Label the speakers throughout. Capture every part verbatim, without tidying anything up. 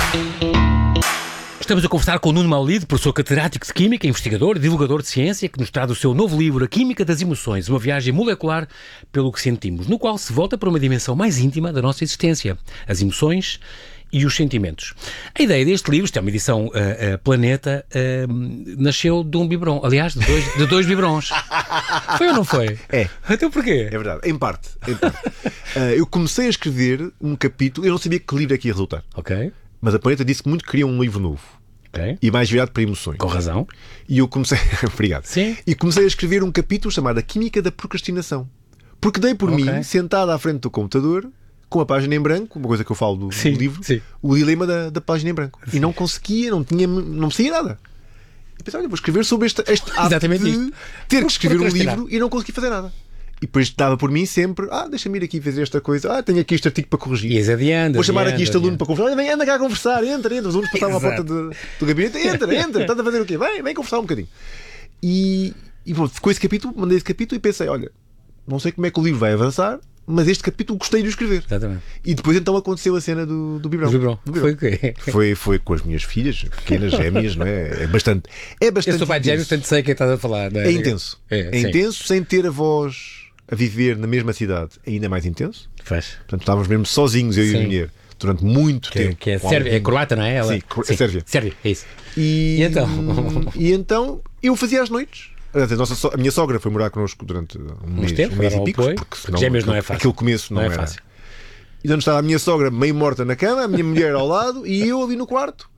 Speaker 1: Estamos a conversar com o Nuno Maulide, professor catedrático de Química, investigador e divulgador de ciência, que nos traz o seu novo livro, A Química das Emoções, uma viagem molecular pelo que sentimos, no qual se volta para uma dimensão mais íntima da nossa existência, as emoções e os sentimentos. A ideia deste livro, isto é uma edição uh, uh, Planeta, uh, nasceu de um biberon, aliás, de dois, de dois biberons. Foi ou não foi?
Speaker 2: É.
Speaker 1: Então porquê?
Speaker 2: É verdade, em parte. Em parte. uh, eu comecei a escrever um capítulo, eu não sabia que livro é que ia resultar.
Speaker 1: Ok.
Speaker 2: Mas a Planeta disse que muito queria um livro novo.
Speaker 1: Okay.
Speaker 2: E mais virado para emoções.
Speaker 1: Com razão.
Speaker 2: E eu comecei. Obrigado.
Speaker 1: Sim.
Speaker 2: E comecei a escrever um capítulo chamado A Química da Procrastinação. Porque dei por
Speaker 1: Okay.
Speaker 2: mim, sentado à frente do computador, com a página em branco, uma coisa que eu falo do,
Speaker 1: Sim,
Speaker 2: do livro,
Speaker 1: sim.
Speaker 2: o dilema da, da página em branco.
Speaker 1: Sim.
Speaker 2: E não conseguia, não tinha, não me saía nada. E pensei, olha, vou escrever sobre este, este ato
Speaker 1: Exatamente
Speaker 2: de
Speaker 1: isto.
Speaker 2: ter que escrever um
Speaker 1: Procrastinar.
Speaker 2: livro e não consegui fazer nada. E depois dava por mim sempre, ah, deixa-me ir aqui fazer esta coisa, ah, tenho aqui este artigo para corrigir.
Speaker 1: E és adiante.
Speaker 2: Vou chamar
Speaker 1: adiante,
Speaker 2: aqui este aluno
Speaker 1: adiante.
Speaker 2: para conversar. Olha, vem, anda cá a conversar, entra, entra. Os alunos passavam à
Speaker 1: Exato.
Speaker 2: porta do, do gabinete, entra, entra, estás a fazer o quê? Vem, vem conversar um bocadinho. E, e pronto, ficou esse capítulo, mandei esse capítulo e pensei, olha, não sei como é que o livro vai avançar, mas este capítulo gostei de o escrever.
Speaker 1: Exatamente.
Speaker 2: E depois então aconteceu a cena do, do biberão.
Speaker 1: Do biberão.
Speaker 2: Do biberão.
Speaker 1: Foi o quê?
Speaker 2: Foi, foi com as minhas filhas, pequenas, gêmeas, não é? É bastante. É bastante.
Speaker 1: Eu sou pai de gêmeos,
Speaker 2: intenso.
Speaker 1: portanto sei quem estás a falar. Não é?
Speaker 2: É intenso.
Speaker 1: É,
Speaker 2: É
Speaker 1: sim.
Speaker 2: intenso, sem ter avós a viver na mesma cidade, é ainda mais intenso.
Speaker 1: Faz.
Speaker 2: Portanto, estávamos mesmo sozinhos, eu e
Speaker 1: Sim.
Speaker 2: a minha mulher, durante muito
Speaker 1: Que, é-
Speaker 2: tempo.
Speaker 1: que é
Speaker 2: Com
Speaker 1: Sérvia, é
Speaker 2: algum-
Speaker 1: croata, não é? Ela?
Speaker 2: Sim, cro- é Sérvia.
Speaker 1: Sérvia, é isso.
Speaker 2: E,
Speaker 1: E então?
Speaker 2: e então eu fazia às noites. Aliás, A, nossa so- a minha sogra foi morar connosco durante um mês,
Speaker 1: tempo,
Speaker 2: um mês
Speaker 1: deram
Speaker 2: e pico,
Speaker 1: apoio,
Speaker 2: porque
Speaker 1: porque
Speaker 2: senão
Speaker 1: gêmeos não é
Speaker 2: aquele-
Speaker 1: fácil.
Speaker 2: Aquele começo não,
Speaker 1: Não é
Speaker 2: era
Speaker 1: fácil.
Speaker 2: E então estava a minha sogra meio morta na cama, a minha mulher ao lado e eu ali no quarto.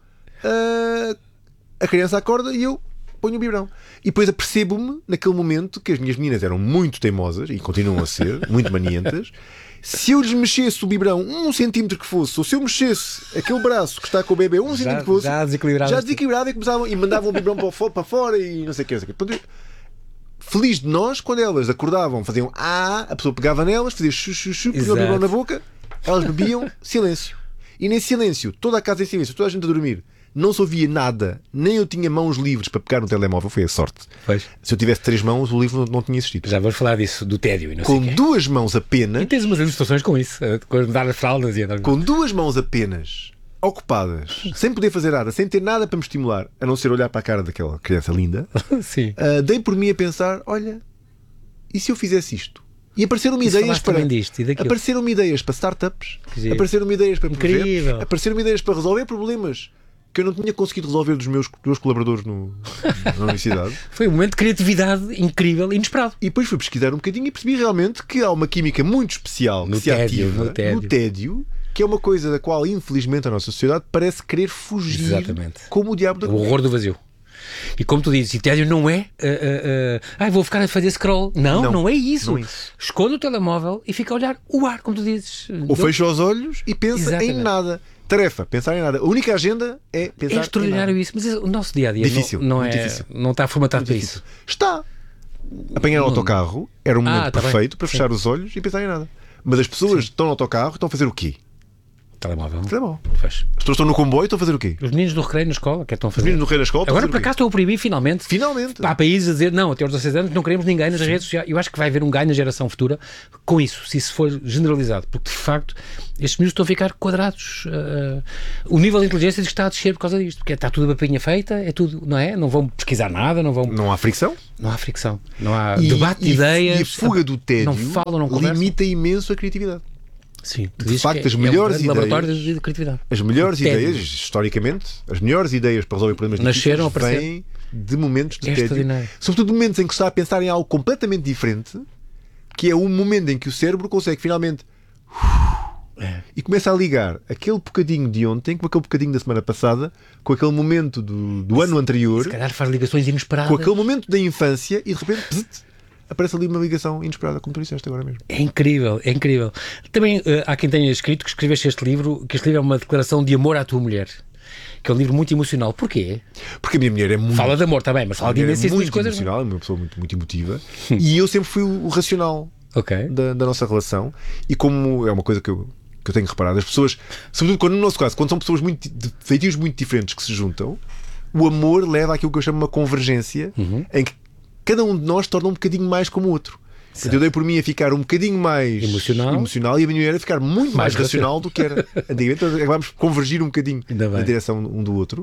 Speaker 2: ah, a criança acorda e eu ponho o biberão. E depois apercebo-me naquele momento que as minhas meninas eram muito teimosas e continuam a ser, muito manientas. Se eu lhes mexesse o biberão um centímetro que fosse, ou se eu mexesse aquele braço que está com o bebê um
Speaker 1: Já-
Speaker 2: centímetro que fosse,
Speaker 1: já desequilibrava.
Speaker 2: já desequilibrava e começavam e mandavam o biberão para, fo- para fora e não sei o que. Não sei o quê. Portanto, feliz de nós, quando elas acordavam, faziam ah, a pessoa pegava nelas, fazia chu, chu, chu, punha o
Speaker 1: Exato.
Speaker 2: biberão na boca, elas bebiam, silêncio. E nesse silêncio, toda a casa em silêncio, toda a gente a dormir, não se ouvia nada, nem eu tinha mãos livres para pegar no telemóvel, foi a sorte.
Speaker 1: Pois.
Speaker 2: Se eu tivesse três mãos, o livro não tinha existido.
Speaker 1: Já vamos falar disso, do tédio e não sei
Speaker 2: Com
Speaker 1: o quê.
Speaker 2: duas mãos apenas,
Speaker 1: E tens umas ilustrações com isso, eh, com dar as fraldas e andar.
Speaker 2: com duas mãos apenas, ocupadas, sem poder fazer nada, sem ter nada para me estimular, a não ser olhar para a cara daquela criança linda,
Speaker 1: Sim.
Speaker 2: ah, dei por mim a pensar, olha, e se eu fizesse isto? E apareceram-me
Speaker 1: E se
Speaker 2: ideias
Speaker 1: falaste
Speaker 2: para
Speaker 1: também disto e daquilo?
Speaker 2: apareceram-me ideias para startups,
Speaker 1: Que giro.
Speaker 2: apareceram-me ideias para
Speaker 1: Incrível.
Speaker 2: projetos, apareceram-me ideias para resolver problemas que eu não tinha conseguido resolver dos meus dois colaboradores no, na universidade.
Speaker 1: Foi um momento de criatividade incrível e inesperado.
Speaker 2: E depois fui pesquisar um bocadinho e percebi realmente que há uma química muito especial que
Speaker 1: No
Speaker 2: se
Speaker 1: tédio,
Speaker 2: ativa
Speaker 1: no tédio.
Speaker 2: no tédio, que é uma coisa da qual, infelizmente, a nossa sociedade parece querer fugir
Speaker 1: Exatamente.
Speaker 2: como o diabo da
Speaker 1: O horror do vazio. E como tu dizes, e tédio não é uh, uh, uh, ai, vou ficar a fazer scroll. Não, não,
Speaker 2: Não,
Speaker 1: é isso.
Speaker 2: não é isso.
Speaker 1: Esconde o telemóvel e fica a olhar o ar, como tu dizes.
Speaker 2: Ou fecha os olhos e pensa
Speaker 1: Exatamente.
Speaker 2: em nada. Tarefa, pensar em nada. A única agenda é
Speaker 1: É
Speaker 2: pensar em
Speaker 1: extraordinário
Speaker 2: nada.
Speaker 1: isso, mas o nosso dia a dia
Speaker 2: Difícil,
Speaker 1: não, não,
Speaker 2: muito
Speaker 1: é,
Speaker 2: difícil.
Speaker 1: não está formatado para
Speaker 2: Difícil.
Speaker 1: isso.
Speaker 2: Está. Apanhar o autocarro era um momento
Speaker 1: Ah, tá bem.
Speaker 2: perfeito para
Speaker 1: Sim.
Speaker 2: fechar os olhos e pensar em nada. Mas as pessoas estão no autocarro estão a fazer o quê?
Speaker 1: Telemóvel.
Speaker 2: Telemóvel.
Speaker 1: Faz.
Speaker 2: As pessoas estão no comboio e estão a fazer o quê?
Speaker 1: Os meninos do recreio na escola, que é que estão a
Speaker 2: Os
Speaker 1: fazer?
Speaker 2: meninos no rei da escola estão a
Speaker 1: Agora,
Speaker 2: fazer
Speaker 1: por
Speaker 2: o quê?
Speaker 1: acaso, estou a proibir finalmente.
Speaker 2: Finalmente.
Speaker 1: Há países a dizer, não, até aos dezasseis anos não queremos ninguém nas redes sociais. Eu acho que vai haver um ganho na geração futura com isso, se isso for generalizado. Porque, de facto, estes miúdos estão a ficar quadrados. Uh, o nível de inteligência diz que está a descer por causa disto. Porque está tudo a papinha feita, é tudo, não é? Não vão pesquisar nada, não vão...
Speaker 2: Não há fricção.
Speaker 1: Não há fricção. Não há
Speaker 2: E-
Speaker 1: debate de
Speaker 2: e,
Speaker 1: ideias.
Speaker 2: E a fuga do tédio
Speaker 1: Não falam, não conversam.
Speaker 2: limita imenso a criatividade.
Speaker 1: Sim, tu
Speaker 2: De
Speaker 1: dizes
Speaker 2: facto,
Speaker 1: que
Speaker 2: as
Speaker 1: é,
Speaker 2: melhores
Speaker 1: é um grande
Speaker 2: ideias-
Speaker 1: laboratório de criatividade.
Speaker 2: As melhores
Speaker 1: Tédio.
Speaker 2: ideias, historicamente, as melhores ideias para resolver problemas
Speaker 1: Nasceram a
Speaker 2: difíceis
Speaker 1: aparecer.
Speaker 2: vêm de momentos de
Speaker 1: É
Speaker 2: tédio.
Speaker 1: extraordinário.
Speaker 2: Sobretudo momentos em que se está a pensar em algo completamente diferente, que é o momento em que o cérebro consegue finalmente
Speaker 1: É.
Speaker 2: e começa a ligar aquele bocadinho de ontem com aquele bocadinho da semana passada, com aquele momento do, do ano anterior,
Speaker 1: Se calhar faz ligações inesperadas.
Speaker 2: com aquele momento da infância e de repente pzzt, aparece ali uma ligação inesperada, como tu disseste agora mesmo.
Speaker 1: É incrível, é incrível. Também uh, há quem tenha escrito que escreveste este livro, que este livro é uma declaração de amor à tua mulher. Que é um livro muito emocional. Porquê?
Speaker 2: Porque a minha mulher é muito.
Speaker 1: Fala de amor, está bem, mas fala de
Speaker 2: a mulher
Speaker 1: imensas
Speaker 2: é muito
Speaker 1: coisas.
Speaker 2: emocional, é uma pessoa muito, muito emotiva. E eu sempre fui o, o racional
Speaker 1: Ok.
Speaker 2: da, da nossa relação. E como é uma coisa que eu, que eu tenho reparado, as pessoas, sobretudo quando no nosso caso, quando são pessoas muito, de feitios muito diferentes que se juntam, o amor leva àquilo que eu chamo uma convergência,
Speaker 1: Uhum.
Speaker 2: em que cada um de nós torna um bocadinho mais como o outro. Portanto, eu dei por mim a ficar um bocadinho mais
Speaker 1: emocional,
Speaker 2: emocional e a minha mulher a ficar muito mais, mais racional do que era antigamente. Então, acabámos por convergir um bocadinho na direção um do outro.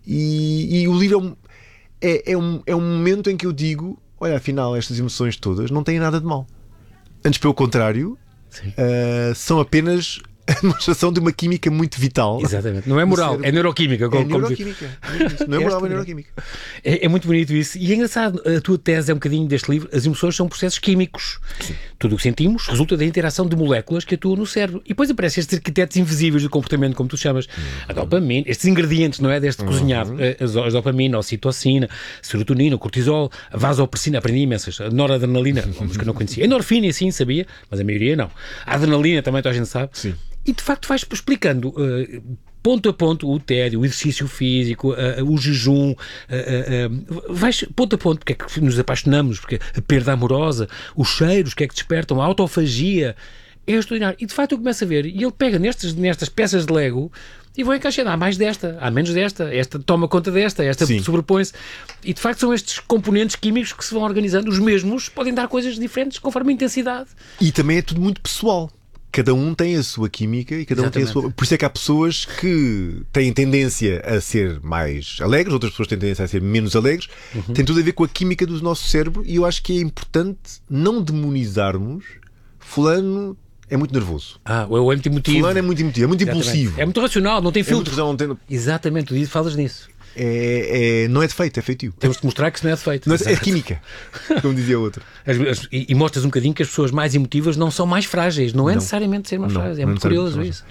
Speaker 2: E, e o livro é, é, um, é um momento em que eu digo: olha, afinal, estas emoções todas não têm nada de mal. Antes, pelo contrário, uh, são apenas a demonstração de uma química muito vital.
Speaker 1: Exatamente. Não é moral, é neuroquímica.
Speaker 2: É neuroquímica. Como... Não é moral, é neuroquímica.
Speaker 1: É, é muito bonito isso. E é engraçado, a tua tese é um bocadinho deste livro. As emoções são processos químicos. Sim. Tudo o que sentimos resulta da interação de moléculas que atuam no cérebro. E depois aparecem estes arquitetos invisíveis do comportamento, como tu chamas. Uhum. A dopamina, estes ingredientes, não é? Deste uhum. cozinhado. A, a dopamina, a ocitocina, a serotonina, o cortisol, a vasopressina, aprendi imensas. A noradrenalina, que eu não conhecia. A endorfina, sim, sabia, mas a maioria não. A adrenalina também, toda a gente sabe. Sim. E de facto vais explicando uh, ponto a ponto o tédio, o exercício físico, uh, uh, o jejum, uh, uh, uh, vais ponto a ponto porque é que nos apaixonamos, porque a perda amorosa, os cheiros, que é que despertam, a autofagia, é extraordinário. E de facto eu começo a ver, e ele pega nestas, nestas peças de Lego e vai encaixando, há mais desta, há menos desta, esta toma conta desta, esta Sim. sobrepõe-se. E de facto são estes componentes químicos que se vão organizando, os mesmos podem dar coisas diferentes conforme a intensidade.
Speaker 2: E também é tudo muito pessoal. Cada um tem a sua química e cada um Exatamente. tem a sua... Por isso é que há pessoas que têm tendência a ser mais alegres, outras pessoas têm tendência a ser menos alegres. Uhum. Tem tudo a ver com a química do nosso cérebro e eu acho que é importante não demonizarmos fulano é muito nervoso.
Speaker 1: Ah, ou é muito emotivo.
Speaker 2: Fulano é muito emotivo, é muito
Speaker 1: Exatamente. impulsivo. É muito racional, não tem filtro. É muito racional, não tem... Exatamente, tu falas nisso.
Speaker 2: É, é, não é defeito, é feitio.
Speaker 1: Temos de mostrar que isso não é defeito.
Speaker 2: Não é, é química, como dizia o outro.
Speaker 1: E, e mostras um bocadinho que as pessoas mais emotivas não são mais frágeis. Não é não. necessariamente ser mais não, frágeis. É muito curioso isso.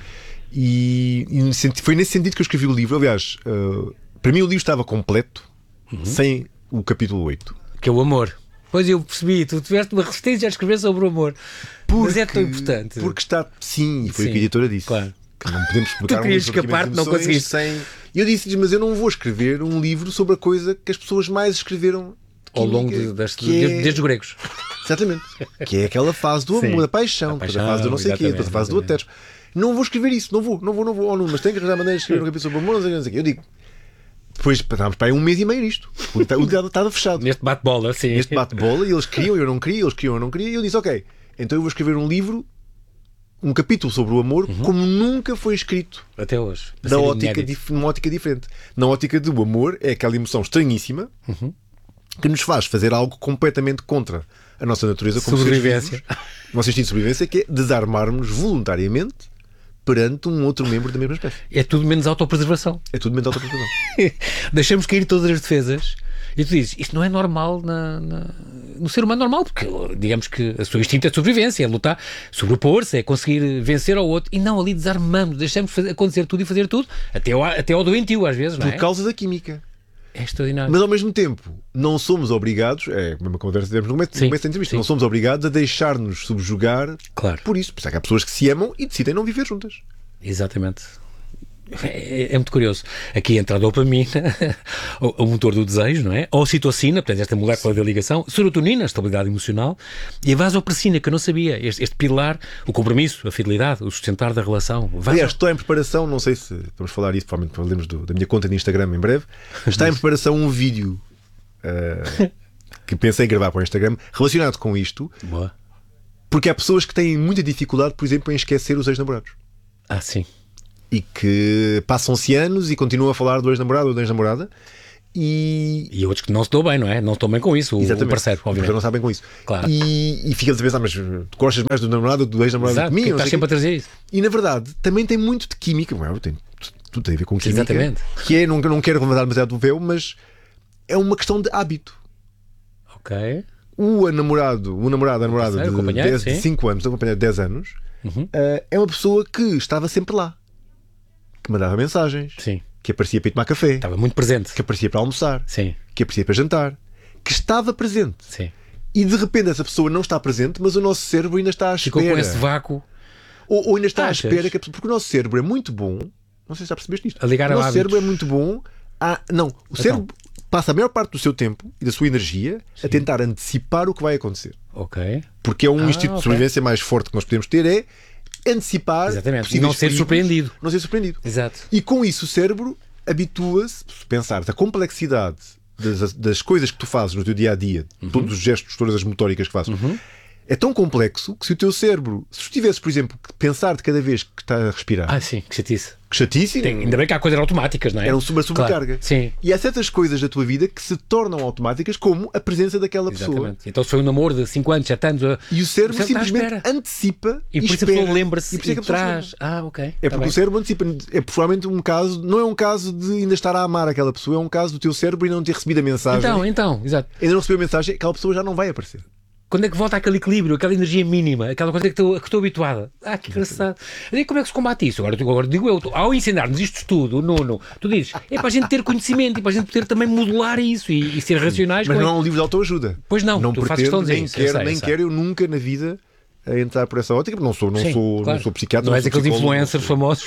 Speaker 2: E, e foi nesse sentido que eu escrevi o livro. Aliás, uh, para mim o livro estava completo uhum. sem o capítulo oito.
Speaker 1: Que é o amor. Pois eu percebi, tu tiveste uma resistência a escrever sobre o amor. Porque, Mas é tão importante.
Speaker 2: Porque está, sim, e foi sim, o que a editora disse.
Speaker 1: Claro.
Speaker 2: Que não podemos explicar
Speaker 1: tu querias escapar, não conseguiste.
Speaker 2: Sem... E eu disse-lhes, mas eu não vou escrever um livro sobre a coisa que as pessoas mais escreveram
Speaker 1: química, ao longo de, deste, é... desde, desde os gregos.
Speaker 2: Exatamente. Que é aquela fase do amor, sim. da paixão, a paixão, toda a fase do não sei o quê, toda a fase do ateres. Não vou escrever isso, não vou, não vou, não vou, oh, não, mas tenho que arranjar maneira de escrever um capítulo sobre o amor, não sei, não sei o quê. Eu digo, depois estávamos para aí um mês e meio nisto. O diálogo estava fechado.
Speaker 1: Neste bate-bola, sim.
Speaker 2: Neste bate-bola, e eles queriam, eu não queria, eles queriam, eu não queria, e eu disse, ok, então eu vou escrever um livro, um capítulo sobre o amor, uhum. como nunca foi escrito.
Speaker 1: Até hoje.
Speaker 2: Da ótica, uma ótica diferente. Na ótica do amor, é aquela emoção estranhíssima uhum. que nos faz fazer algo completamente contra a nossa natureza como
Speaker 1: sobrevivência.
Speaker 2: O nosso instinto de sobrevivência, que é desarmarmos voluntariamente perante um outro membro da mesma espécie.
Speaker 1: É tudo menos autopreservação.
Speaker 2: É tudo menos autopreservação.
Speaker 1: Deixamos cair todas as defesas. E tu dizes, isto não é normal na, na, no ser humano normal, porque digamos que a sua instinto é de sobrevivência, é lutar, sobrepor-se, é conseguir vencer ao outro, e não ali desarmamos, deixamos fazer, acontecer tudo e fazer tudo, até ao, até ao doentio às vezes, não é?
Speaker 2: Por causa da química.
Speaker 1: É extraordinário.
Speaker 2: Mas ao mesmo tempo, não somos obrigados, é uma conversa que temos no começo da entrevista, não somos obrigados a deixar-nos subjugar
Speaker 1: claro.
Speaker 2: por isso. Por isso é que há pessoas que se amam e decidem não viver juntas.
Speaker 1: Exatamente. É, é muito curioso. Aqui entra a dopamina, o, o motor do desejo, não é? A ocitocina, portanto, esta molécula da ligação, serotonina, a estabilidade emocional, e a vasopressina, que eu não sabia, este, este pilar, o compromisso, a fidelidade, o sustentar da relação. Vaso...
Speaker 2: Aliás, estou em preparação, não sei se vamos falar isso, provavelmente falamos do, da minha conta de Instagram em breve. Está em preparação um vídeo uh, que pensei em gravar para o Instagram relacionado com isto.
Speaker 1: Boa.
Speaker 2: Porque há pessoas que têm muita dificuldade, por exemplo, em esquecer os ex-namorados.
Speaker 1: Ah, sim.
Speaker 2: E que passam-se anos e continuam a falar do ex-namorado ou da ex-namorada. E...
Speaker 1: e outros que não se dão bem, não é? Não se dão bem com isso, o, o parceiro, obviamente.
Speaker 2: Não sabem com isso.
Speaker 1: Claro.
Speaker 2: E, e fica-se a pensar, mas tu gostas mais do namorado ou do ex-namorado do que mim?
Speaker 1: Estás sempre a trazer isso.
Speaker 2: E na verdade, também tem muito de química. Well, tem, tudo tem a ver com química.
Speaker 1: Exatamente.
Speaker 2: Que é, não, não quero levantar demasiado do véu, mas é uma questão de hábito.
Speaker 1: Ok.
Speaker 2: O namorado, o namorado, a namorada de cinco anos, acompanhado de dez anos, uhum. uh, é uma pessoa que estava sempre lá. Que mandava mensagens,
Speaker 1: sim.
Speaker 2: que aparecia para ir tomar café,
Speaker 1: estava muito presente,
Speaker 2: que aparecia para almoçar,
Speaker 1: sim.
Speaker 2: que aparecia para jantar, que estava presente.
Speaker 1: Sim.
Speaker 2: E de repente essa pessoa não está presente, mas o nosso cérebro ainda está à espera.
Speaker 1: Ficou com esse vácuo.
Speaker 2: Ou, ou ainda está Achas? à espera, que a, porque o nosso cérebro é muito bom. Não sei se já percebeste isto.
Speaker 1: A ligar
Speaker 2: o nosso
Speaker 1: hábitos.
Speaker 2: cérebro é muito bom. A, não, o então. cérebro passa a maior parte do seu tempo e da sua energia sim. a tentar antecipar o que vai acontecer.
Speaker 1: Ok.
Speaker 2: Porque é um
Speaker 1: ah,
Speaker 2: instinto
Speaker 1: okay.
Speaker 2: de sobrevivência mais forte que nós podemos ter, é antecipar.
Speaker 1: Exatamente. E não ser surpreendido.
Speaker 2: Não ser surpreendido.
Speaker 1: Exato.
Speaker 2: E com isso o cérebro habitua-se, se pensar da complexidade das, das coisas que tu fazes no teu dia a dia, uhum. todos os gestos, todas as motóricas que fazes, uhum. É tão complexo que se o teu cérebro, se tu tivesses, por exemplo, que pensar de cada vez que está a respirar,
Speaker 1: Ah, sim, que chatice.
Speaker 2: que chatice,
Speaker 1: Tem, ainda bem que há coisas automáticas, não é?
Speaker 2: era uma sobrecarga.
Speaker 1: Claro. Sim.
Speaker 2: E há certas coisas da tua vida que se tornam automáticas, como a presença daquela pessoa.
Speaker 1: Exatamente. Então se foi um namoro de cinco anos, sete anos...
Speaker 2: E o cérebro
Speaker 1: Você está à
Speaker 2: simplesmente
Speaker 1: espera.
Speaker 2: antecipa
Speaker 1: E por isso a
Speaker 2: espera.
Speaker 1: pessoa lembra-se
Speaker 2: E por isso é
Speaker 1: e
Speaker 2: que a pessoa se
Speaker 1: traz...
Speaker 2: lembra.
Speaker 1: Ah, ok.
Speaker 2: É
Speaker 1: Tá
Speaker 2: porque
Speaker 1: bem.
Speaker 2: o cérebro antecipa. É provavelmente um caso, não é um caso de ainda estar a amar aquela pessoa, é um caso do teu cérebro ainda não ter recebido a mensagem.
Speaker 1: Então, então, exato.
Speaker 2: Ainda não recebeu a mensagem, aquela pessoa já não vai aparecer.
Speaker 1: Quando é que volta aquele equilíbrio, aquela energia mínima, aquela coisa que estou, que estou habituada? Ah, que engraçado. E como é que se combate isso? Agora, agora digo eu, ao ensinar-nos isto tudo, Nuno, tu dizes, é para a gente ter conhecimento e para a gente poder também modular isso e, e ser racionais.
Speaker 2: Mas
Speaker 1: com
Speaker 2: não é um livro de autoajuda.
Speaker 1: Pois não,
Speaker 2: não
Speaker 1: tu fazes questão
Speaker 2: pretendo,
Speaker 1: de dizer
Speaker 2: nem
Speaker 1: isso, eu
Speaker 2: quero,
Speaker 1: sei,
Speaker 2: nem
Speaker 1: eu sei.
Speaker 2: quero eu nunca na vida a entrar por essa ótica, porque não sou, não
Speaker 1: Sim,
Speaker 2: sou,
Speaker 1: claro.
Speaker 2: não sou psiquiatra,
Speaker 1: Não
Speaker 2: não
Speaker 1: és
Speaker 2: sou
Speaker 1: aqueles
Speaker 2: psicólogo,
Speaker 1: influencers famosos.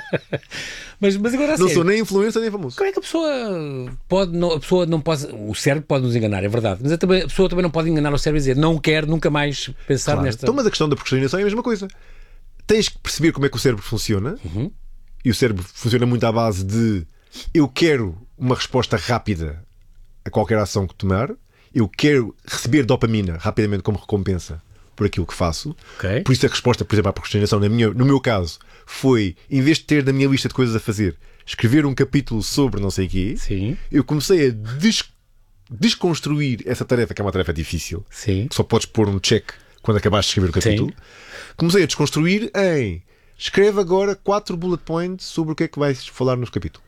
Speaker 1: mas, mas agora a
Speaker 2: Não
Speaker 1: sério,
Speaker 2: sou nem influencer nem famoso.
Speaker 1: como é que a pessoa pode, não, a pessoa não pode, o cérebro pode nos enganar, é verdade, mas a, também- a pessoa também não pode enganar o cérebro e dizer, não quero nunca mais pensar
Speaker 2: Claro.
Speaker 1: nesta...
Speaker 2: Então, mas a questão da procrastinação é a mesma coisa. Tens que perceber como é que o cérebro funciona,
Speaker 1: Uhum.
Speaker 2: e o cérebro funciona muito à base de eu quero uma resposta rápida a qualquer ação que tomar, eu quero receber dopamina rapidamente como recompensa por aquilo que faço.
Speaker 1: Ok.
Speaker 2: Por isso a resposta, por exemplo, à procrastinação, na minha, no meu caso, foi, em vez de ter na minha lista de coisas a fazer, escrever um capítulo sobre não sei o quê,
Speaker 1: Sim,
Speaker 2: eu comecei a des- desconstruir essa tarefa, que é uma tarefa difícil,
Speaker 1: sim.
Speaker 2: que só podes pôr um check quando acabaste de escrever o capítulo.
Speaker 1: Sim.
Speaker 2: Comecei a desconstruir em escreve agora quatro bullet points sobre o que é que vais falar no capítulo.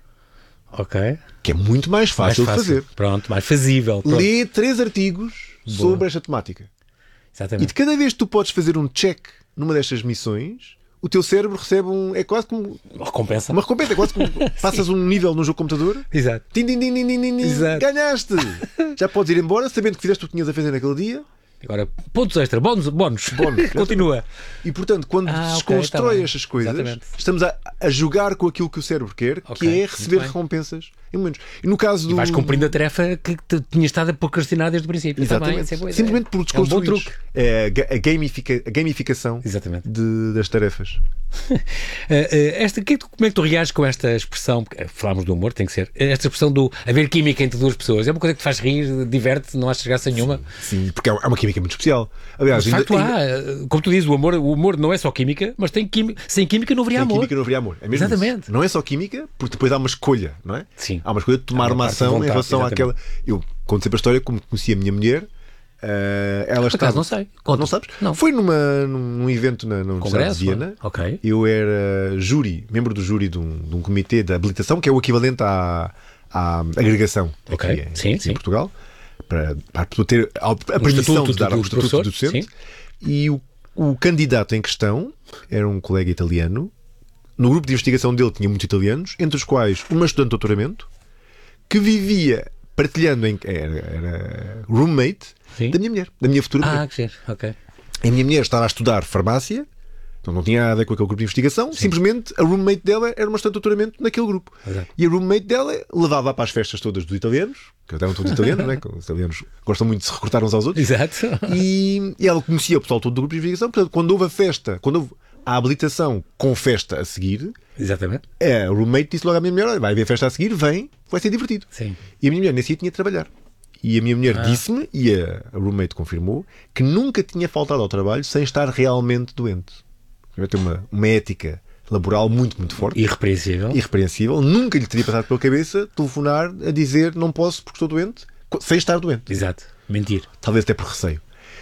Speaker 1: Ok.
Speaker 2: Que é muito mais fácil,
Speaker 1: mais fácil.
Speaker 2: de fazer.
Speaker 1: Pronto, mais fazível. Pronto.
Speaker 2: Lê três artigos sobre esta temática. E
Speaker 1: Exatamente.
Speaker 2: de cada vez que tu podes fazer um check numa destas missões, o teu cérebro recebe um. É quase como
Speaker 1: Uma recompensa.
Speaker 2: uma recompensa. É quase como passas um nível no jogo computador.
Speaker 1: Exato.
Speaker 2: Tim, tim, tim, tim, tim, tim, tim,
Speaker 1: Exato.
Speaker 2: ganhaste! Já podes ir embora sabendo que fizeste o que tinhas a fazer naquele dia.
Speaker 1: Agora, pontos extra, bónus, bónus.
Speaker 2: Bónus.
Speaker 1: Continua.
Speaker 2: E portanto, quando
Speaker 1: Ah, ok,
Speaker 2: desconstrói
Speaker 1: tá bem.
Speaker 2: estas coisas,
Speaker 1: Exatamente.
Speaker 2: estamos a, a jogar com aquilo que o cérebro quer,
Speaker 1: Ok,
Speaker 2: que é
Speaker 1: muito
Speaker 2: receber
Speaker 1: bem.
Speaker 2: recompensas em momentos. E no caso
Speaker 1: E
Speaker 2: do.
Speaker 1: vais cumprindo a tarefa que te tinhas estado a procrastinar desde o princípio. Tá bem,
Speaker 2: Exatamente.
Speaker 1: essa é boa ideia.
Speaker 2: Simplesmente por
Speaker 1: É um bom
Speaker 2: desconstruir.
Speaker 1: truque.
Speaker 2: É a, ga- a, gamifica, a gamificação
Speaker 1: Exatamente.
Speaker 2: de- das tarefas.
Speaker 1: Uh, uh, esta, que é que tu- como é que tu reages com esta expressão? Porque, uh, falámos do humor, tem que ser. Esta expressão do haver química entre duas pessoas. É uma coisa que te faz rir, diverte, não achas graça nenhuma?
Speaker 2: Sim, porque é uma química muito especial. Aliás,
Speaker 1: De facto,
Speaker 2: ainda-
Speaker 1: há. uh, Como tu dizes, o amor, o amor não é só química, mas tem química, sem química não haveria
Speaker 2: sem
Speaker 1: amor.
Speaker 2: química não haveria amor. É mesmo
Speaker 1: Exatamente.
Speaker 2: isso. Não é só química, porque depois há uma escolha, não é?
Speaker 1: Sim.
Speaker 2: Há uma escolha de tomar
Speaker 1: Há uma
Speaker 2: uma
Speaker 1: parte de
Speaker 2: ação
Speaker 1: vontade,
Speaker 2: em relação
Speaker 1: exatamente.
Speaker 2: àquela. Eu conto sempre a história como conheci a minha mulher. eh, ela
Speaker 1: Por
Speaker 2: estava.
Speaker 1: acaso, não sei. Conta.
Speaker 2: Não sabes?
Speaker 1: Não.
Speaker 2: Foi numa, num, num evento na, na Universidade
Speaker 1: Congresso?
Speaker 2: de Viena.
Speaker 1: Ok.
Speaker 2: Eu era júri, membro do júri de um, de um comitê de habilitação, que é o equivalente à, à agregação
Speaker 1: Ok.
Speaker 2: aqui, em-
Speaker 1: Sim,
Speaker 2: aqui
Speaker 1: sim.
Speaker 2: em Portugal, para, para a pessoa ter a, a permissão
Speaker 1: estatuto
Speaker 2: de dar
Speaker 1: do-
Speaker 2: o
Speaker 1: do
Speaker 2: estatuto
Speaker 1: professor,
Speaker 2: de docente.
Speaker 1: sim.
Speaker 2: E o, o candidato em questão era um colega italiano. No grupo de investigação dele tinha muitos italianos, entre os quais uma estudante de doutoramento, que vivia partilhando, em, era, era roommate
Speaker 1: Sim.
Speaker 2: da minha mulher, da minha futura mulher.
Speaker 1: Ah, que giro. Ok.
Speaker 2: A minha mulher estava a estudar farmácia, então não tinha nada a ver com aquele grupo de investigação, simplesmente a roommate dela era uma estudante de doutoramento naquele grupo.
Speaker 1: Exato.
Speaker 2: E a roommate dela levava para as festas todas dos italianos, que eram todos italianos, não é? Os italianos gostam muito de se recrutar uns aos outros.
Speaker 1: Exato.
Speaker 2: E, e ela conhecia o pessoal todo do grupo de investigação, portanto, quando houve a festa, quando houve a habilitação com festa a seguir,
Speaker 1: Exatamente.
Speaker 2: a roommate disse logo à minha mulher: "Olha, vai haver festa a seguir, vem, vai ser divertido."
Speaker 1: Sim.
Speaker 2: E a minha mulher nesse dia tinha de trabalhar. E a minha mulher
Speaker 1: Ah.
Speaker 2: disse-me, e a, a roommate confirmou, que nunca tinha faltado ao trabalho sem estar realmente doente. Vai ter uma, uma ética laboral muito, muito forte,
Speaker 1: Irrepreensível.
Speaker 2: irrepreensível. Nunca lhe teria passado pela cabeça telefonar a dizer não posso porque estou doente, sem estar doente.
Speaker 1: Exato. Mentir.
Speaker 2: Talvez até por receio.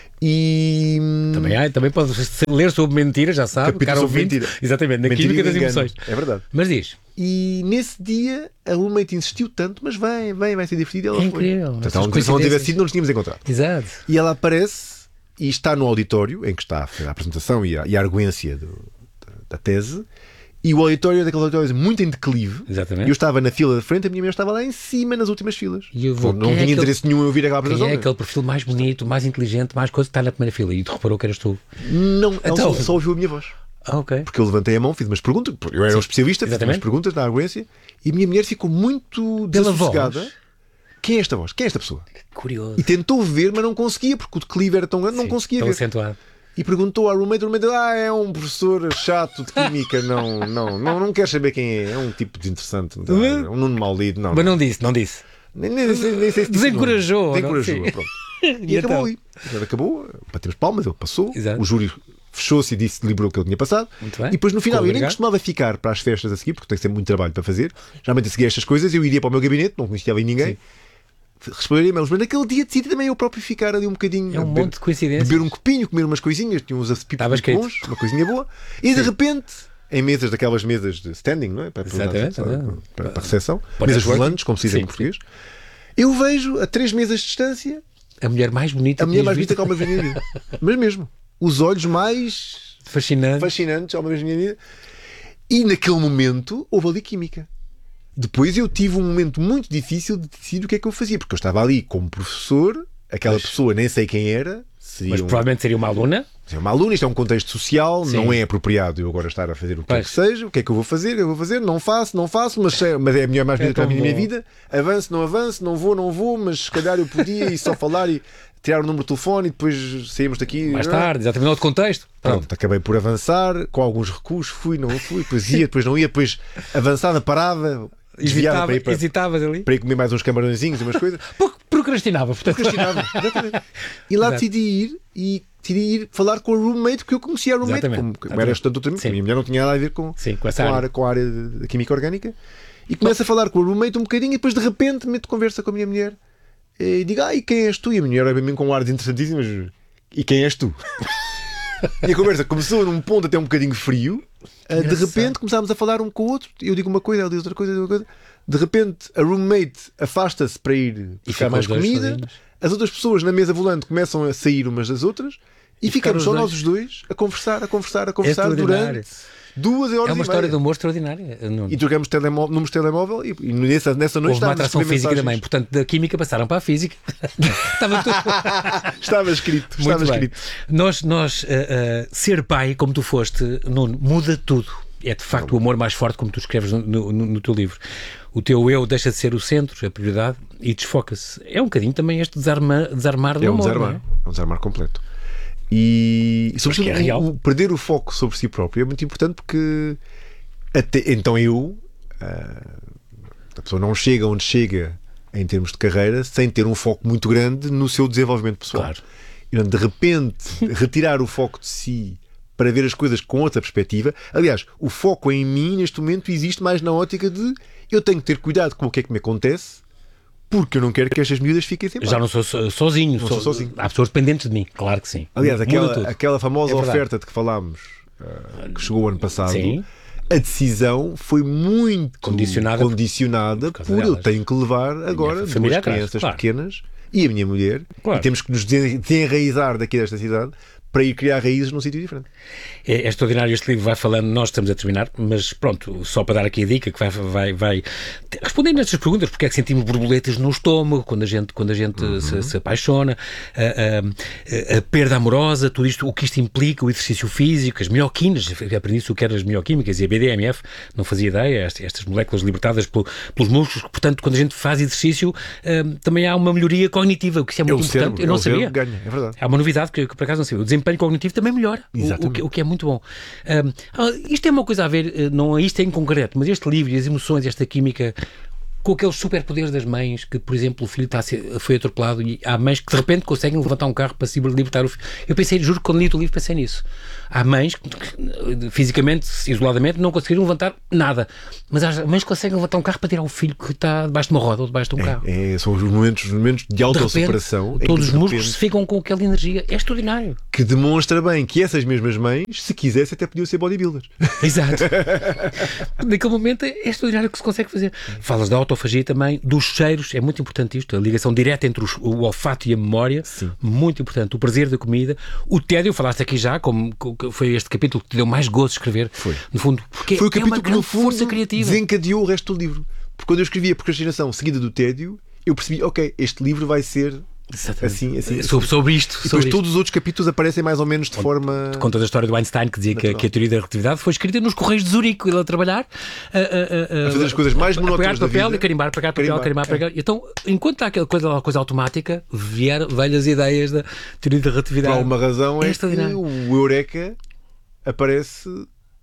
Speaker 2: E.
Speaker 1: Também há, também pode ler sobre mentira, já sabe.
Speaker 2: Capítulo
Speaker 1: Caro
Speaker 2: sobre
Speaker 1: ouvinte.
Speaker 2: mentira.
Speaker 1: Exatamente, na
Speaker 2: Mentira
Speaker 1: química
Speaker 2: e
Speaker 1: das
Speaker 2: engano.
Speaker 1: emoções.
Speaker 2: É verdade.
Speaker 1: Mas diz.
Speaker 2: E nesse dia a roommate insistiu tanto, mas vem, vem, vai ser divertido. E ela
Speaker 1: É
Speaker 2: foi.
Speaker 1: incrível.
Speaker 2: Portanto,
Speaker 1: Essas
Speaker 2: ela, se não
Speaker 1: coincidências.
Speaker 2: tivesse sido, não nos tínhamos encontrado.
Speaker 1: Exato.
Speaker 2: E ela aparece e está no auditório em que está a fazer a apresentação e a, e a arguência do- da, da tese. E o auditório é daquele auditório muito em declive.
Speaker 1: Exatamente.
Speaker 2: Eu estava na fila da frente, a minha mulher estava lá em cima nas últimas filas.
Speaker 1: E eu vou-
Speaker 2: Não
Speaker 1: quem é
Speaker 2: tinha
Speaker 1: aquele-
Speaker 2: interesse nenhum em ouvir aquela
Speaker 1: Quem
Speaker 2: apresentação.
Speaker 1: é aquele perfil mais bonito, mais inteligente, mais coisa que está na primeira fila? E tu reparou que eras tu.
Speaker 2: Não, ela
Speaker 1: Então-
Speaker 2: só, só ouviu a minha voz.
Speaker 1: Ah, ok.
Speaker 2: Porque eu levantei a mão, fiz umas perguntas. Eu era um especialista, fiz umas
Speaker 1: exatamente.
Speaker 2: perguntas na arguência. E a minha mulher ficou muito
Speaker 1: Pela
Speaker 2: desassossegada.
Speaker 1: voz?
Speaker 2: Quem é esta voz? Quem é esta pessoa?
Speaker 1: Curioso.
Speaker 2: E tentou ver, mas não conseguia, porque o declive era tão grande, não
Speaker 1: Sim,
Speaker 2: conseguia
Speaker 1: tão
Speaker 2: ver.
Speaker 1: acentuado.
Speaker 2: E perguntou à roommate, a roommate disse, ah, é um professor chato de química, não, não, não, não quer saber quem é, é um tipo desinteressante, não, é um Nuno Maldito, não.
Speaker 1: Mas não disse, não disse.
Speaker 2: Nem, nem, nem, nem sei se disse
Speaker 1: Desencorajou,
Speaker 2: nome.
Speaker 1: não?
Speaker 2: Desencorajou,
Speaker 1: Sim.
Speaker 2: pronto. E,
Speaker 1: E
Speaker 2: acabou
Speaker 1: então?
Speaker 2: ali. Ele acabou, batemos palmas, ele passou,
Speaker 1: Exato.
Speaker 2: o júri fechou-se e disse, deliberou o que ele tinha passado.
Speaker 1: Muito bem.
Speaker 2: E depois no final,
Speaker 1: Como
Speaker 2: eu nem
Speaker 1: obrigado.
Speaker 2: costumava ficar para as festas a seguir, porque tem sempre muito trabalho para fazer. Geralmente a seguir estas coisas, eu iria para o meu gabinete, não conhecia ali ninguém. Responder e-mails, mas naquele dia decidi também eu próprio ficar ali um bocadinho.
Speaker 1: É um
Speaker 2: beber,
Speaker 1: monte de coincidências.
Speaker 2: beber um copinho, comer umas coisinhas, tinha uns apipos
Speaker 1: Estava
Speaker 2: muito
Speaker 1: escrito.
Speaker 2: bons, uma coisinha boa, e de repente, em mesas daquelas mesas de standing, não é? Para,
Speaker 1: Exatamente,
Speaker 2: para,
Speaker 1: exatamente.
Speaker 2: para, para a recepção,
Speaker 1: Para
Speaker 2: mesas
Speaker 1: networking.
Speaker 2: volantes, como se diz em
Speaker 1: Sim,
Speaker 2: português, eu vejo a três mesas de distância
Speaker 1: A mulher mais bonita
Speaker 2: a mulher
Speaker 1: que
Speaker 2: mais
Speaker 1: tinhas
Speaker 2: bonita que alguma vez na minha vida. Mas mesmo, os olhos mais
Speaker 1: visto. Fascinante.
Speaker 2: fascinantes alguma vez na minha vida. E naquele momento houve ali química. Depois eu tive um momento muito difícil de decidir o que é que eu fazia, porque eu estava ali como professor, aquela
Speaker 1: Mas-
Speaker 2: pessoa nem sei quem era, seria
Speaker 1: Mas
Speaker 2: um-
Speaker 1: provavelmente seria uma aluna.
Speaker 2: é uma aluna, isto é um contexto social,
Speaker 1: Sim.
Speaker 2: não é apropriado eu agora estar a fazer o que quer
Speaker 1: Pois.
Speaker 2: que seja, o que é que eu vou fazer, eu vou fazer, não faço, não faço, mas é, mas é a melhor mais bonita
Speaker 1: É
Speaker 2: para a
Speaker 1: tão
Speaker 2: minha
Speaker 1: bom.
Speaker 2: vida, avanço, não avanço, não vou, não vou, mas se calhar eu podia e só falar e tirar o número de telefone e depois saímos daqui.
Speaker 1: Mais tarde, exatamente no outro contexto. Pronto.
Speaker 2: Pronto, acabei por avançar, com alguns recuos, fui, não fui, depois ia, depois não ia, depois avançava, parava, desviava
Speaker 1: Hesitava,
Speaker 2: para ir, para,
Speaker 1: hesitavas ali.
Speaker 2: para ir comer mais uns camarõezinhos e umas coisas.
Speaker 1: Porque procrastinavas, portanto.
Speaker 2: Procrastinava, exatamente. E lá
Speaker 1: Exato.
Speaker 2: decidi ir e decidi ir falar com a roommate, porque eu conhecia a roommate,
Speaker 1: Exatamente,
Speaker 2: como, como
Speaker 1: exatamente.
Speaker 2: era estudante outra vez,
Speaker 1: Sim.
Speaker 2: a minha mulher não tinha nada a ver com,
Speaker 1: Sim, com
Speaker 2: com,
Speaker 1: essa
Speaker 2: a
Speaker 1: área.
Speaker 2: área, com a área da química orgânica. E começo a falar com a roommate um bocadinho e depois de repente meto conversa com a minha mulher e digo, ah, e quem és tu? E a minha mulher olha para mim com um ar interessantíssimo, mas e quem és tu? E a conversa começou num ponto até um bocadinho frio. Uh, de
Speaker 1: Engraçado.
Speaker 2: repente começámos a falar um com o outro. Eu digo uma coisa, ela diz outra coisa, eu digo outra coisa. De repente a roommate afasta-se para ir buscar
Speaker 1: ficam
Speaker 2: mais
Speaker 1: os dois
Speaker 2: comida.
Speaker 1: sozinhos.
Speaker 2: As outras pessoas na mesa volante começam a sair umas das outras. E,
Speaker 1: E
Speaker 2: ficamos
Speaker 1: ficaram
Speaker 2: só
Speaker 1: os
Speaker 2: nós os dois a conversar, a conversar, a conversar
Speaker 1: extraordinário.
Speaker 2: durante duas horas
Speaker 1: É uma
Speaker 2: e
Speaker 1: história
Speaker 2: meia.
Speaker 1: de humor extraordinária. Nuno.
Speaker 2: E trocamos telemó- números de telemóvel e, e nessa, nessa noite
Speaker 1: Houve uma
Speaker 2: estávamos a
Speaker 1: atração
Speaker 2: receber
Speaker 1: física
Speaker 2: mensagens.
Speaker 1: também. Portanto, da química passaram para a física. Estava tudo.
Speaker 2: Estava escrito,
Speaker 1: Muito
Speaker 2: estava
Speaker 1: bem.
Speaker 2: escrito.
Speaker 1: Nós, nós uh, uh, ser pai, como tu foste, Nuno, muda tudo. É de facto o amor mais forte, como tu escreves no, no, no teu livro. O teu eu deixa de ser o centro, a prioridade, e desfoca-se. É um bocadinho também este desarma, desarmar do
Speaker 2: É um
Speaker 1: amor.
Speaker 2: desarmar,
Speaker 1: não é?
Speaker 2: é um desarmar completo. E sobretudo
Speaker 1: que é real.
Speaker 2: o, o perder o foco sobre si próprio é muito importante porque até, então eu ah, a pessoa não chega onde chega em termos de carreira sem ter um foco muito grande no seu desenvolvimento pessoal.
Speaker 1: Claro.
Speaker 2: E portanto, de repente retirar o foco de si para ver as coisas com outra perspectiva. Aliás, o foco em mim neste momento existe mais na ótica de eu tenho que ter cuidado com o que é que me acontece, porque eu não quero que estas miúdas fiquem sem pai.
Speaker 1: Já não sou so- sozinho,
Speaker 2: Não
Speaker 1: sou,
Speaker 2: sou sozinho.
Speaker 1: Há pessoas dependentes de mim, claro que sim.
Speaker 2: Aliás,
Speaker 1: Muda
Speaker 2: aquela,
Speaker 1: tudo.
Speaker 2: aquela famosa
Speaker 1: É verdade.
Speaker 2: oferta de que falámos, uh, que chegou ano passado,
Speaker 1: Sim.
Speaker 2: a decisão foi muito
Speaker 1: Condicionada
Speaker 2: condicionada
Speaker 1: por
Speaker 2: por,
Speaker 1: causa
Speaker 2: eu
Speaker 1: delas.
Speaker 2: tenho que levar agora duas
Speaker 1: família atrás,
Speaker 2: crianças
Speaker 1: claro.
Speaker 2: pequenas e a minha mulher,
Speaker 1: Claro.
Speaker 2: e temos que nos desen- desenraizar daqui desta cidade para ir criar raízes num sítio diferente.
Speaker 1: É, é extraordinário, este livro vai falando, nós estamos a terminar, mas pronto, só para dar aqui a dica que vai, vai, vai respondendo a estas perguntas, porque é que sentimos borboletas no estômago quando a gente, quando a gente
Speaker 2: Uhum.
Speaker 1: se, se apaixona, a, a- a perda amorosa, tudo isto, o que isto implica, o exercício físico, as mioquinas, aprendi isso o que eram as mioquímicas e a B D M F, não fazia ideia, estas, estas moléculas libertadas pelo- pelos músculos, portanto, quando a gente faz exercício, hum, também há uma melhoria cognitiva, o que isso é muito
Speaker 2: o
Speaker 1: importante,
Speaker 2: cérebro,
Speaker 1: eu não
Speaker 2: é o cérebro
Speaker 1: sabia.
Speaker 2: que ganha, é verdade.
Speaker 1: É uma novidade que, que por acaso não sabia. O desempenho cognitivo também melhora, o, o,
Speaker 2: Exatamente.
Speaker 1: que, o que é muito bom. Um, ah, isto é uma coisa a ver, eh, não é isto em concreto, mas este livro e as emoções, esta química, com aqueles superpoderes das mães, que, por exemplo, o filho está a ser, foi atropelado e há mães que de repente conseguem levantar um carro para se libertar o filho. Eu pensei, juro que quando li o livro pensei nisso. Há mães que, que, fisicamente, isoladamente, não conseguiram levantar nada, mas há mães que conseguem levantar um carro para tirar o filho que está debaixo de uma roda ou debaixo de um carro.
Speaker 2: É, são os momentos, os momentos de
Speaker 1: De repente,
Speaker 2: autossuperação em que,
Speaker 1: todos
Speaker 2: de
Speaker 1: os músculos
Speaker 2: repente,
Speaker 1: se ficam com aquela energia. É extraordinário.
Speaker 2: que demonstra bem que essas mesmas mães, se quisessem, até podiam ser bodybuilders.
Speaker 1: Exato. Naquele momento é extraordinário o que se consegue fazer. Falas da autofagia também, dos cheiros, é muito importante isto, a ligação direta entre os- o olfato e a memória,
Speaker 2: Sim.
Speaker 1: muito importante. O prazer da comida, o tédio, falaste aqui já, como co- que foi este capítulo que te deu mais gozo de escrever.
Speaker 2: Foi.
Speaker 1: No fundo, porque
Speaker 2: Foi o
Speaker 1: é uma
Speaker 2: capítulo que, no
Speaker 1: grande força
Speaker 2: fundo,
Speaker 1: criativa.
Speaker 2: desencadeou o resto do livro. Porque quando eu escrevi a procrastinação seguida do tédio, eu percebi, ok, este livro vai ser
Speaker 1: Exatamente.
Speaker 2: assim, assim.
Speaker 1: Sobre, sobre isto.
Speaker 2: E
Speaker 1: sobre
Speaker 2: depois
Speaker 1: isto.
Speaker 2: todos os outros capítulos aparecem mais ou menos de forma...
Speaker 1: Conta a história do Einstein que dizia que,
Speaker 2: Natural.
Speaker 1: que a teoria da relatividade foi escrita nos Correios de Zurique, ele a trabalhar, a, a, a,
Speaker 2: A fazer as coisas mais
Speaker 1: a
Speaker 2: monótonas
Speaker 1: pegar
Speaker 2: da
Speaker 1: papel
Speaker 2: vida.
Speaker 1: e carimbar, pegar papel,
Speaker 2: Carimbar,
Speaker 1: carimbar, pegar. Então, enquanto há aquela coisa, aquela coisa automática, vier, velhas as ideias da teoria da
Speaker 2: Por
Speaker 1: relatividade.
Speaker 2: alguma razão
Speaker 1: É
Speaker 2: é, que
Speaker 1: extraordinário.
Speaker 2: o Eureka aparece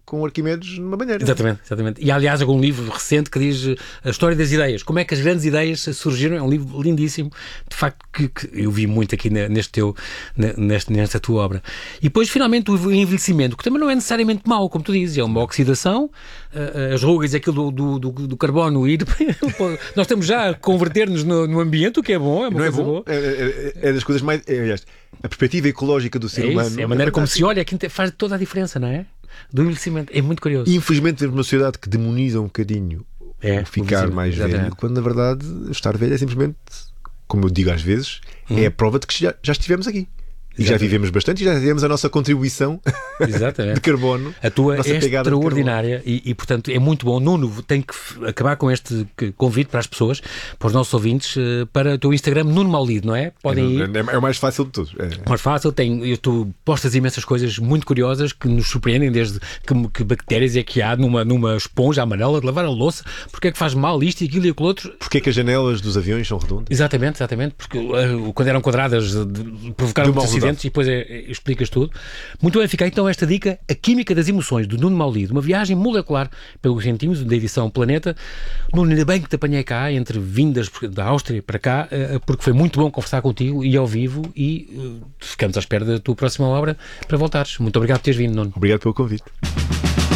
Speaker 2: com Arquimedes numa banheira.
Speaker 1: Exatamente, exatamente. E, aliás, algum livro recente que diz a história das ideias. Como é que as grandes ideias surgiram. É um livro lindíssimo, de facto, que, que eu vi muito aqui neste teu, neste, nesta tua obra. E depois, finalmente, o envelhecimento, que também não é necessariamente mau, como tu dizes, é uma oxidação, as rugas e aquilo do, do, do carbono ir... Nós estamos já a converter-nos no, no ambiente, o que é bom, é uma
Speaker 2: não
Speaker 1: coisa
Speaker 2: é bom?
Speaker 1: boa.
Speaker 2: É, é, é das coisas mais... É, aliás, a perspectiva ecológica do ser
Speaker 1: é
Speaker 2: humano...
Speaker 1: Isso, é a maneira é como se olha, é que faz toda a diferença, não é? Do envelhecimento. É muito curioso.
Speaker 2: Infelizmente temos uma sociedade que demoniza um bocadinho é, ficar mais exatamente. velho, quando na verdade estar velho é simplesmente, como eu digo às vezes, hum. é a prova de que já, já estivemos aqui. E exatamente. já vivemos bastante e já tivemos a nossa contribuição de carbono.
Speaker 1: A tua é extraordinária e, e, portanto, é muito bom. Nuno, tenho que acabar com este convite para as pessoas, para os nossos ouvintes, para o teu Instagram, Nuno Maulido, não é? Podem
Speaker 2: é,
Speaker 1: ir.
Speaker 2: É o mais fácil de tudo. É.
Speaker 1: Mais fácil. Tem, tu postas imensas coisas muito curiosas que nos surpreendem, desde que, que bactérias é que há numa, numa esponja amarela de lavar a louça, porque é que faz mal isto e aquilo e aquilo outro.
Speaker 2: Porque é que as janelas dos aviões são redondas?
Speaker 1: Exatamente, exatamente. Porque uh, quando eram quadradas de, provocaram um acidente. E depois é, é, explicas tudo. Muito bem, fica então esta dica: A Química das Emoções, do Nuno Maulido, uma viagem molecular pelo centímetro da edição Planeta. Nuno, ainda bem que te apanhei cá, entre vindas da Áustria para cá, porque foi muito bom conversar contigo e ao vivo, e uh, ficamos à espera da tua próxima obra para voltares. Muito obrigado por teres vindo, Nuno.
Speaker 2: Obrigado pelo convite.